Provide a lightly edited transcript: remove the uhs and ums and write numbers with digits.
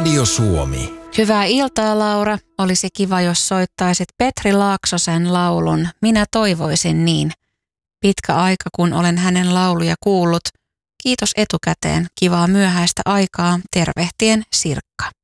Radio Suomi. Hyvää iltaa, Laura. Olisi kiva, jos soittaisit Petri Laaksosen laulun Minä toivoisin niin. Pitkä aika, kun olen hänen lauluja kuullut. Kiitos etukäteen. Kivaa myöhäistä aikaa. Tervehtien Sirkka.